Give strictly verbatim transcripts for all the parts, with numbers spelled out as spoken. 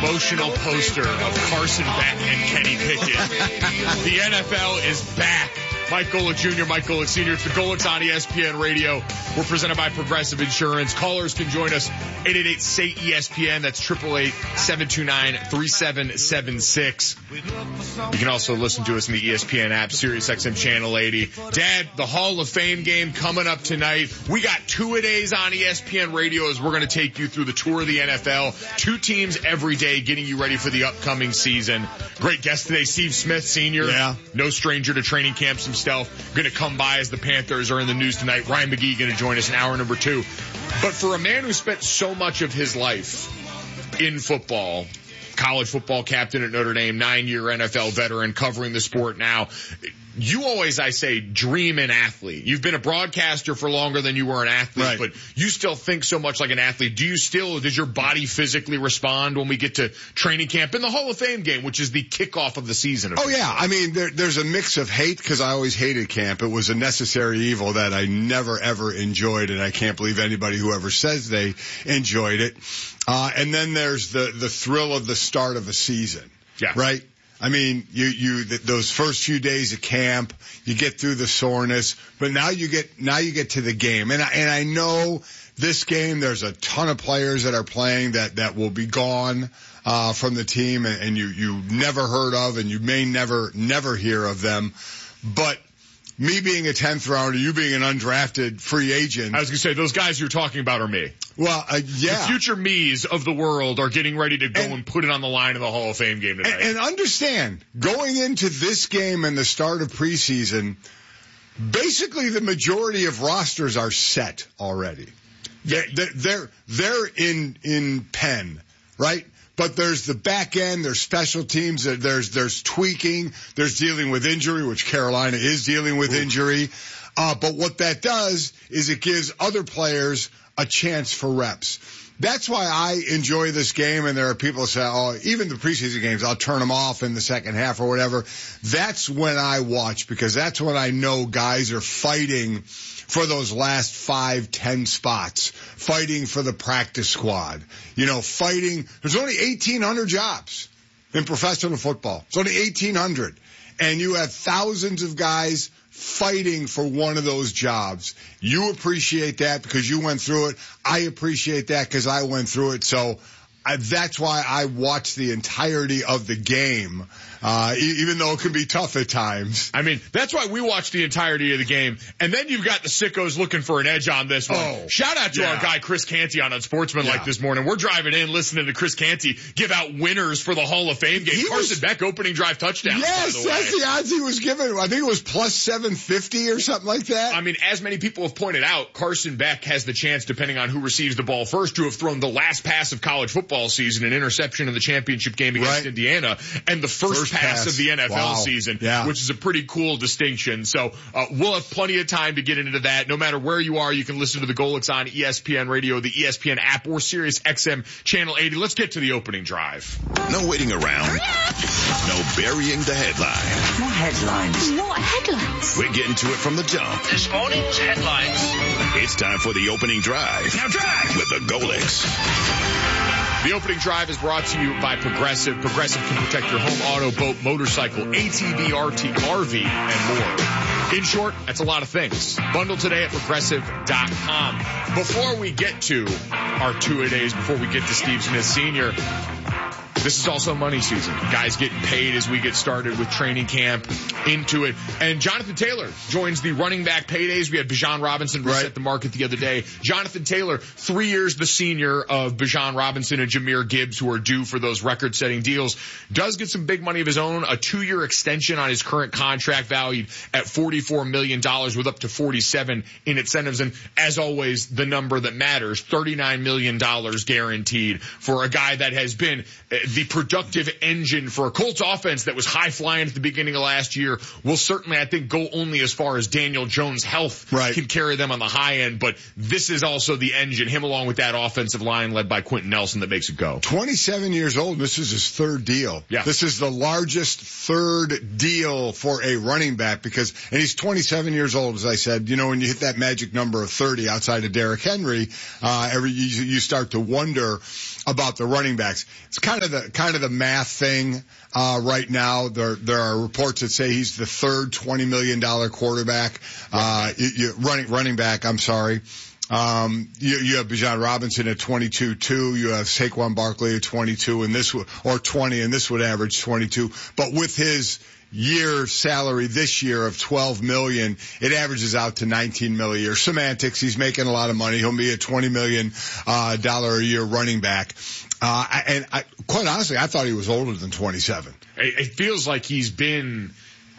promotional poster of Carson Beck and Kenny Pickett. The N F L is back. Mike Golick Junior, Mike Golick Senior It's the Golicks on E S P N Radio. We're presented by Progressive Insurance. Callers can join us, eight eight eight, S A Y, E S P N. That's eight eight eight, seven two nine, three seven seven six. You can also listen to us in the E S P N app, Sirius X M Channel eighty. Dad, the Hall of Fame game coming up tonight. We got two-a-days on E S P N Radio as we're going to take you through the tour of the N F L. Two teams every day getting you ready for the upcoming season. Great guest today, Steve Smith, Senior Yeah. No stranger to training camps himself. Going to come by as the Panthers are in the news tonight. Ryan McGee going to join us in hour number two. But for a man who spent so much of his life in football, college football captain at Notre Dame, nine-year N F L veteran covering the sport now, you always, I say, dream an athlete. You've been a broadcaster for longer than you were an athlete, right. But you still think so much like an athlete. Do you still, does your body physically respond when we get to training camp and the Hall of Fame game, which is the kickoff of the season? Oh, yeah. I mean, there, there's a mix of hate because I always hated camp. It was a necessary evil that I never, ever enjoyed, and I can't believe anybody who ever says they enjoyed it. Uh, and then there's the, the thrill of the start of a season. Yeah. Right? I mean, you, you, th- those first few days of camp, you get through the soreness, but now you get, now you get to the game. And I, and I know this game, there's a ton of players that are playing that, that will be gone, uh, from the team and, and you, you never heard of and you may never, never hear of them. But me being a tenth rounder, you being an undrafted free agent. I was going to say, those guys you're talking about are me. Well, uh, yeah. The future me's of the world are getting ready to go and, and put it on the line in the Hall of Fame game tonight. And, and understand, going into this game and the start of preseason, basically the majority of rosters are set already. They're, they're, they're in, in pen, right? But there's the back end, there's special teams, there's, there's tweaking, there's dealing with injury, which Carolina is dealing with Ooh. injury. Uh, but what that does is it gives other players a chance for reps. That's why I enjoy this game, and there are people who say, oh, even the preseason games, I'll turn them off in the second half or whatever. That's when I watch, because that's when I know guys are fighting for those last five, ten spots, fighting for the practice squad, you know, fighting. There's only eighteen hundred jobs in professional football. It's only eighteen hundred. And you have thousands of guys fighting for one of those jobs. You appreciate that because you went through it. I appreciate that because I went through it. So I, that's why I watch the entirety of the game, uh, e- even though it can be tough at times. I mean, that's why we watch the entirety of the game. And then you've got the sickos looking for an edge on this one. Oh, Shout out to yeah. our guy Chris Canty on Unsportsmanlike yeah. this morning. We're driving in listening to Chris Canty give out winners for the Hall of Fame game. He Carson was, Beck opening drive touchdown. Yes, by the that's way. the odds he was given. I think it was plus seven fifty or something like that. I mean, as many people have pointed out, Carson Beck has the chance, depending on who receives the ball first, to have thrown the last pass of college football season, an interception in the championship game against right. Indiana, and the first, first pass, pass of the N F L wow. season, yeah. which is a pretty cool distinction. So uh, we'll have plenty of time to get into that. No matter where you are, you can listen to the Golicks on E S P N Radio, the E S P N app, or Sirius X M Channel eighty. Let's get to the opening drive. No waiting around. No burying the headline. What headlines? What headlines? We're getting to it from the jump. This morning's headlines. It's time for the opening drive. Now drive! With the Golicks. The opening drive is brought to you by Progressive. Progressive can protect your home, auto, boat, motorcycle, A T V, R T, R V, and more. In short, that's a lot of things. Bundle today at progressive dot com. Before we get to our two-a-days, before we get to Steve Smith Senior, this is also money season. Guys getting paid as we get started with training camp into it. And Jonathan Taylor joins the running back paydays. We had Bijan Robinson reset right. the market the other day. Jonathan Taylor, three years the senior of Bijan Robinson and Jahmyr Gibbs, who are due for those record-setting deals, does get some big money of his own, a two-year extension on his current contract valued at forty-four million dollars with up to forty-seven in incentives. And as always, the number that matters, thirty-nine million dollars guaranteed for a guy that has been the productive engine for a Colts offense that was high-flying at the beginning of last year. Will certainly, I think, go only as far as Daniel Jones' health right. can carry them on the high end, but this is also the engine, him along with that offensive line led by Quentin Nelson, that makes it go. twenty-seven years old. This is his third deal. Yeah. This is the largest third deal for a running back because, and he's twenty-seven years old, as I said. You know, when you hit that magic number of thirty outside of Derrick Henry, uh, every, you, you start to wonder about the running backs. It's kind of the kind of the math thing uh, right now. There there are reports that say he's the third twenty million dollars quarterback, uh, you, you, running running back. I'm sorry. Um, you, you have Bijan Robinson at twenty-two two. You have Saquon Barkley at twenty-two, and this would, or twenty, and this would average twenty-two. But with his year salary this year of twelve million, it averages out to nineteen million a year. Semantics. He's making a lot of money. He'll be a twenty million uh, dollar a year running back. Uh, and I, quite honestly, I thought he was older than twenty-seven. It feels like he's been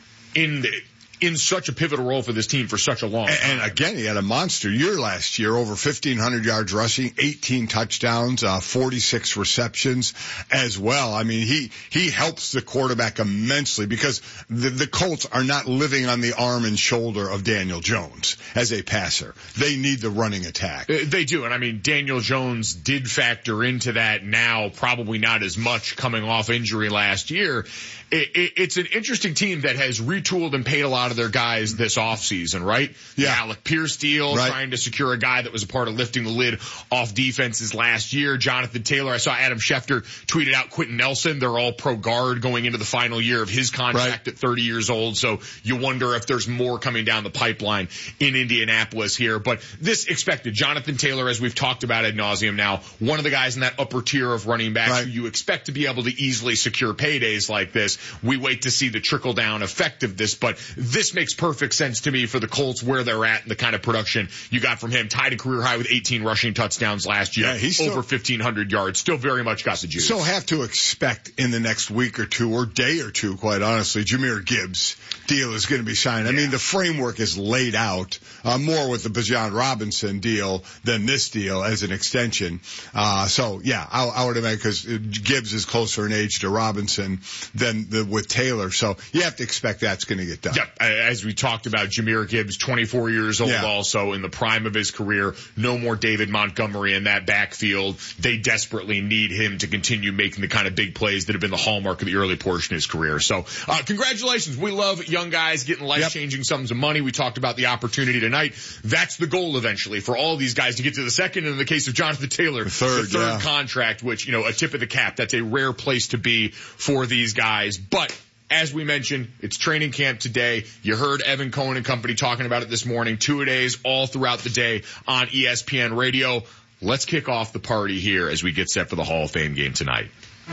in the, in such a pivotal role for this team for such a long time. And, and again, he had a monster year last year, over fifteen hundred yards rushing, eighteen touchdowns, uh, forty-six receptions as well. I mean, he, he helps the quarterback immensely because the, the Colts are not living on the arm and shoulder of Daniel Jones as a passer. They need the running attack. They do. And I mean, Daniel Jones did factor into that now, probably not as much coming off injury last year. It, it, it's an interesting team that has retooled and paid a lot of their guys this offseason, right? Yeah. The Alec Pierce deal, right. Trying to secure a guy that was a part of lifting the lid off defenses last year. Jonathan Taylor, I saw Adam Schefter tweeted out Quentin Nelson. They're all pro guard going into the final year of his contract right. at thirty years old. So you wonder if there's more coming down the pipeline in Indianapolis here. But this expected. Jonathan Taylor, as we've talked about ad nauseum now, one of the guys in that upper tier of running backs right. who you expect to be able to easily secure paydays like this. We wait to see the trickle down effect of this, but this makes perfect sense to me for the Colts where they're at and the kind of production you got from him. Tied a career high with eighteen rushing touchdowns last year, yeah, he's still, over fifteen hundred yards. Still very much got the juice. So have to expect in the next week or two or day or two, quite honestly, Jahmyr Gibbs deal is going to be signed. I yeah. mean, the framework is laid out uh, more with the Bijan Robinson deal than this deal as an extension. Uh, so yeah, I, I would imagine because Gibbs is closer in age to Robinson than the, with Taylor. So you have to expect that's going to get done. Yeah, as we talked about, Jahmyr Gibbs, twenty-four years old, yeah. also in the prime of his career. No more David Montgomery in that backfield. They desperately need him to continue making the kind of big plays that have been the hallmark of the early portion of his career. So, uh, congratulations. We love young guys getting life-changing yep. sums of money. We talked about the opportunity tonight. That's the goal eventually for all these guys to get to the second, and in the case of Jonathan Taylor, the third, the third yeah. contract, which, you know, a tip of the cap. That's a rare place to be for these guys. But as we mentioned, it's training camp today. You heard Evan Cohen and company talking about it this morning. Two-a-days all throughout the day on E S P N Radio. Let's kick off the party here as we get set for the Hall of Fame game tonight.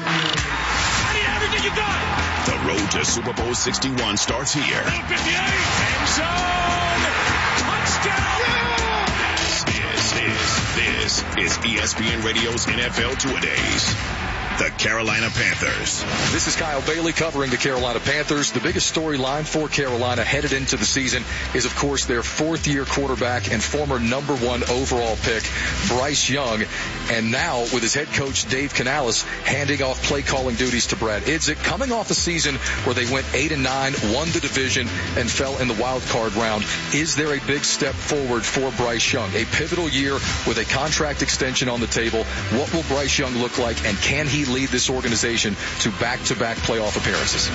I need everything you got. The road to Super Bowl sixty-one starts here. fifty-eight, end zone, touchdown. This is, this is E S P N Radio's N F L Two-a-days. The Carolina Panthers. This is Kyle Bailey covering the Carolina Panthers. The biggest storyline for Carolina headed into the season is, of course, their fourth-year quarterback and former number one overall pick, Bryce Young. And now, with his head coach, Dave Canales, handing off play-calling duties to Brad Idzik, coming off a season where they went eight and nine, won the division, and fell in the wild card round. Is there a big step forward for Bryce Young? A pivotal year with a contract extension on the table. What will Bryce Young look like, and can he lead this organization to back-to-back playoff appearances?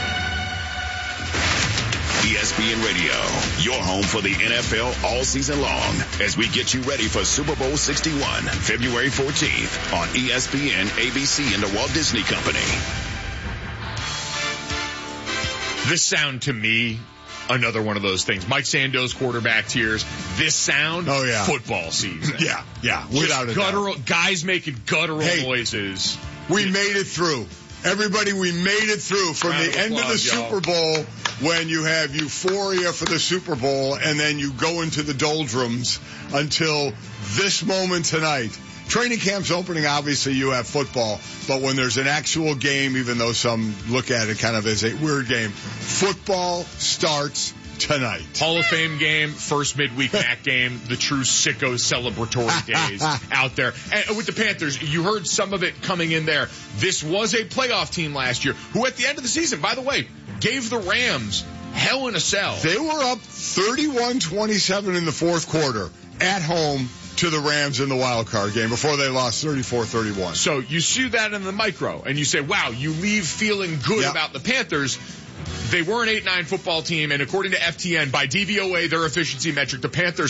E S P N Radio, your home for the N F L all season long, as we get you ready for Super Bowl sixty-one, February fourteenth on E S P N, A B C, and the Walt Disney Company. This sound to me, another one of those things. Mike Sandoz quarterback tears. This sound, oh yeah, football season. yeah, yeah, without Just a guttural, doubt. Guys making guttural hey, noises. We made it through. Everybody, we made it through from Round the of end applause, of the y'all. Super Bowl when you have euphoria for the Super Bowl and then you go into the doldrums until this moment tonight. Training camp's opening, obviously you have football, but when there's an actual game, even though some look at it kind of as a weird game, football starts tonight. Hall of Fame game, first midweek M A C game, the true sicko celebratory days out there. And with the Panthers, you heard some of it coming in there. This was a playoff team last year who at the end of the season, by the way, gave the Rams hell in a cell. They were up thirty-one twenty-seven in the fourth quarter at home to the Rams in the wild card game before they lost thirty-four thirty-one. So you see that in the micro and you say, wow, you leave feeling good yep. about the Panthers. They were an eight nine football team, and according to F T N, by D V O A, their efficiency metric, the Panthers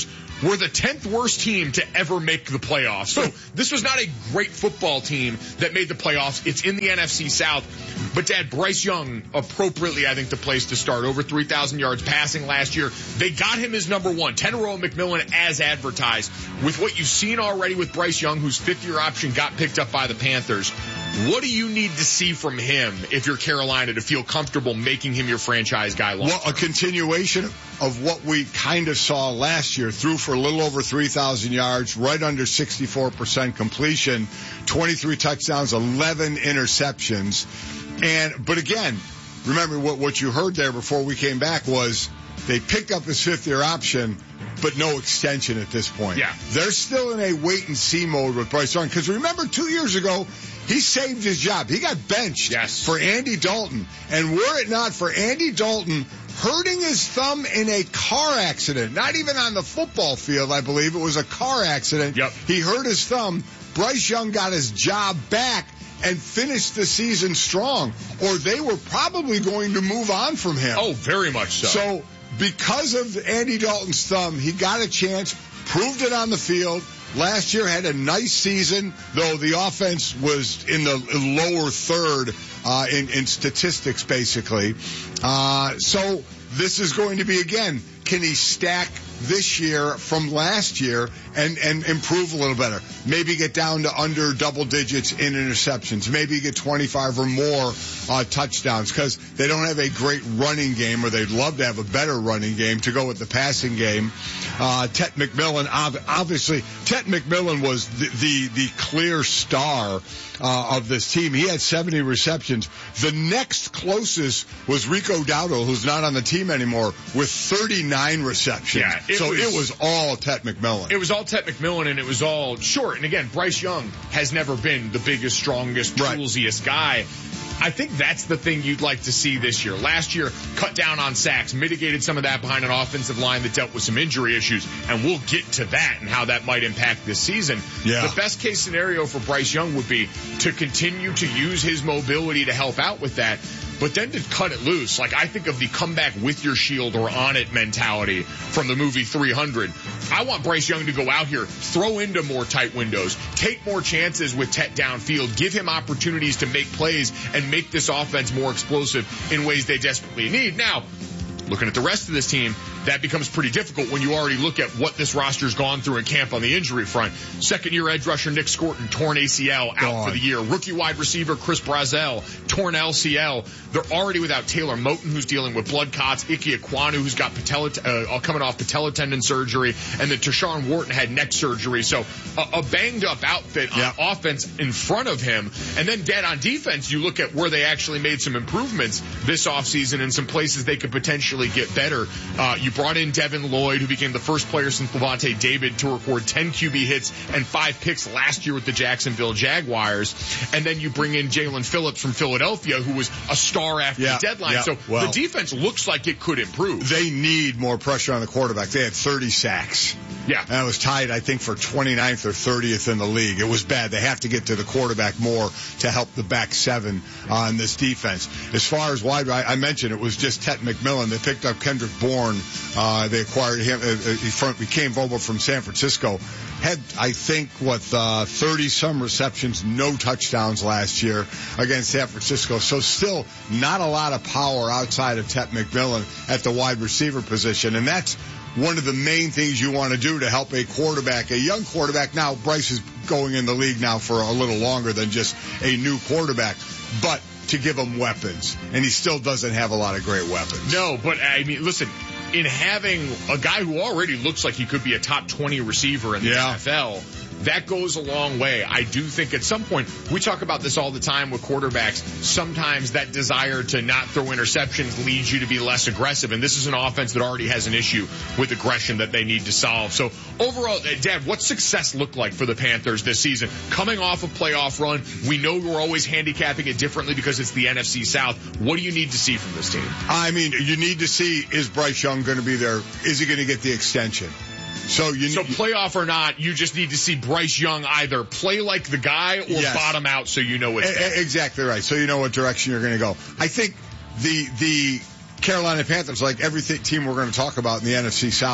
were the tenth worst team to ever make the playoffs. So this was not a great football team that made the playoffs. It's in the N F C South. But, Dad, Bryce Young, appropriately, I think, the place to start. Over three thousand yards passing last year. They got him as number one. Teneroa McMillan as advertised. With what you've seen already with Bryce Young, whose fifth-year option got picked up by the Panthers, what do you need to see from him if you're Carolina to feel comfortable making him your franchise guy long? Well, a continuation of what we kind of saw last year. Threw for a little over three thousand yards, right under sixty-four percent completion, twenty-three touchdowns, eleven interceptions. And, but again, remember what, what you heard there before we came back was they picked up his fifth year option, but no extension at this point. Yeah. They're still in a wait and see mode with Bryce Young. Because remember, two years ago, he saved his job. He got benched yes. for Andy Dalton. And were it not for Andy Dalton hurting his thumb in a car accident, not even on the football field, I believe, it was a car accident. Yep. He hurt his thumb. Bryce Young got his job back and finished the season strong, or they were probably going to move on from him. Oh, very much so. So because of Andy Dalton's thumb, he got a chance, proved it on the field. Last year had a nice season, though the offense was in the lower third uh, in, in statistics, basically. Uh, so this is going to be, again, can he stack this year from last year and, and improve a little better? Maybe get down to under double digits in interceptions. Maybe get twenty-five or more uh, touchdowns, because they don't have a great running game, or they'd love to have a better running game to go with the passing game. Uh, Tet McMillan, obviously, Tet McMillan was the, the, the clear star uh, of this team. He had seventy receptions. The next closest was Rico Dowdle, who's not on the team anymore, with thirty-nine receptions. Yeah, it so was, it was all Tet McMillan. It was all Tet McMillan, and it was all short. And again, Bryce Young has never been the biggest, strongest, right. toolsiest guy. I think that's the thing you'd like to see this year. Last year, cut down on sacks, mitigated some of that behind an offensive line that dealt with some injury issues, and we'll get to that and how that might impact this season. Yeah. The best case scenario for Bryce Young would be to continue to use his mobility to help out with that, but then to cut it loose. Like, I think of the come back with your shield or on it mentality from the movie three hundred. I want Bryce Young to go out here, throw into more tight windows, take more chances with Tet downfield, give him opportunities to make plays and make this offense more explosive in ways they desperately need. Now, looking at the rest of this team, that becomes pretty difficult when you already look at what this roster's gone through in camp on the injury front. Second-year edge rusher Nick Scorton, torn A C L, out God. for the year. Rookie wide receiver Chris Brazzell, torn L C L. They're already without Taylor Moton, who's dealing with blood clots, Ike Ekwonu, who's got patella, uh, coming off patella tendon surgery, and then Tershawn Wharton had neck surgery. So a, a banged-up outfit yeah. on offense in front of him. And then, Dad, on defense, you look at where they actually made some improvements this offseason and some places they could potentially get better. Uh, you brought in Devin Lloyd, who became the first player since Levante David to record ten Q B hits and five picks last year with the Jacksonville Jaguars. And then you bring in Jalen Phillips from Philadelphia, who was a star after yeah, the deadline. yeah, so well, the defense looks like it could improve. They need more pressure on the quarterback. They had thirty sacks. Yeah. And it was tied, I think, for twenty-ninth or thirtieth in the league. It was bad. They have to get to the quarterback more to help the back seven on this defense. As far as wide, I, I mentioned it was just Tet McMillan. They picked up Kendrick Bourne. Uh, they acquired him. Uh, he, from, he came over from San Francisco. Had, I think, what, uh, thirty-some receptions, no touchdowns last year against San Francisco. So still not a lot of power outside of Tet McMillan at the wide receiver position. And that's one of the main things you want to do to help a quarterback, a young quarterback. Now, Bryce is going in the league now for a little longer than just a new quarterback, but to give him weapons. And he still doesn't have a lot of great weapons. No, but I mean, listen, in having a guy who already looks like he could be a top twenty receiver in the yeah. N F L, that goes a long way. I do think at some point, we talk about this all the time with quarterbacks, sometimes that desire to not throw interceptions leads you to be less aggressive, and this is an offense that already has an issue with aggression that they need to solve. So overall, Dad, what's success look like for the Panthers this season? Coming off a playoff run, we know we're always handicapping it differently because it's the N F C South. What do you need to see from this team? I mean, you need to see, is Bryce Young going to be there? Is he going to get the extension? So you so need, playoff or not, you just need to see Bryce Young either play like the guy or yes. bottom out so you know it's a- a- exactly right. So you know what direction you're going to go. I think the the Carolina Panthers, like every th- team we're going to talk about in the N F C South,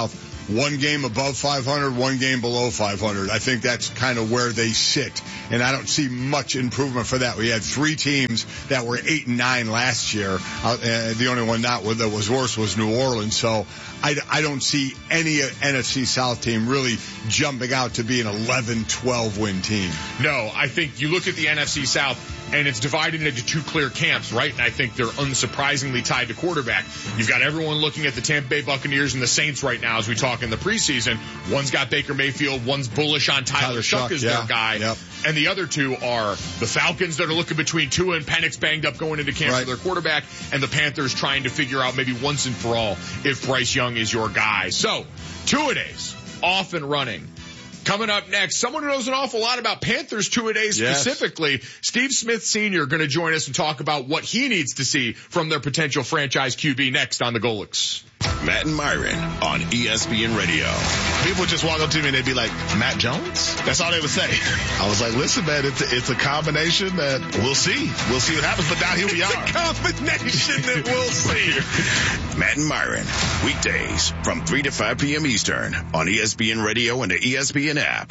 one game above five hundred, one game below five hundred. I think that's kind of where they sit, and I don't see much improvement for that. We had three teams that were eight and nine last year. Uh, the only one not that was worse was New Orleans. So I, I don't see any N F C South team really jumping out to be an eleven twelve win team. No, I think you look at the N F C South, and it's divided into two clear camps, right? And I think they're unsurprisingly tied to quarterback. You've got everyone looking at the Tampa Bay Buccaneers and the Saints right now as we talk in the preseason. One's got Baker Mayfield, one's bullish on Tyler, Tyler Shuck as yeah, their guy. Yep. And the other two are the Falcons that are looking between Tua and Penix banged up going into camp right. for their quarterback, and the Panthers trying to figure out maybe once and for all if Bryce Young is your guy. So, two-a-days off and running. Coming up next, someone who knows an awful lot about Panthers two-a-days yes. specifically, Steve Smith Senior going to join us and talk about what he needs to see from their potential franchise Q B next on the Golics. Matt and Myron on E S P N Radio. People would just walk up to me and they'd be like, Matt Jones? That's all they would say. I was like, listen, man, it's a, it's a combination that we'll see. We'll see what happens, but now here we it's are. It's a combination that we'll see. Matt and Myron, weekdays from three to five p.m. Eastern on E S P N Radio and the E S P N app.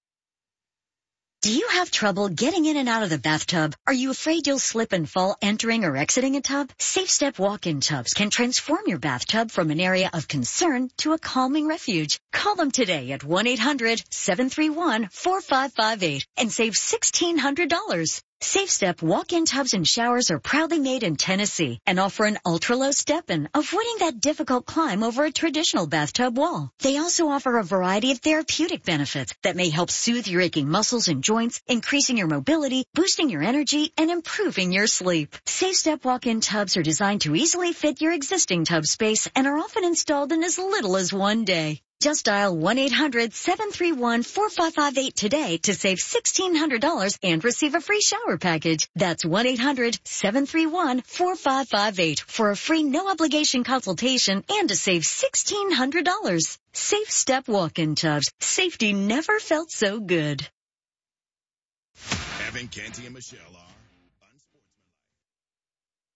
Do you have trouble getting in and out of the bathtub? Are you afraid you'll slip and fall entering or exiting a tub? Safe Step walk-in tubs can transform your bathtub from an area of concern to a calming refuge. Call them today at one eight hundred seven three one four five five eight and save sixteen hundred dollars. Safe Step walk-in tubs and showers are proudly made in Tennessee and offer an ultra-low step-in, avoiding that difficult climb over a traditional bathtub wall. They also offer a variety of therapeutic benefits that may help soothe your aching muscles and joints, increasing your mobility, boosting your energy, and improving your sleep. Safe Step walk-in tubs are designed to easily fit your existing tub space and are often installed in as little as one day. Just dial one eight hundred seven three one four five five eight today to save sixteen hundred dollars and receive a free shower package. That's one eight hundred seven three one four five five eight for a free no-obligation consultation and to save sixteen hundred dollars. Safe Step walk-in tubs. Safety never felt so good. Evan, Canty, and Michelle are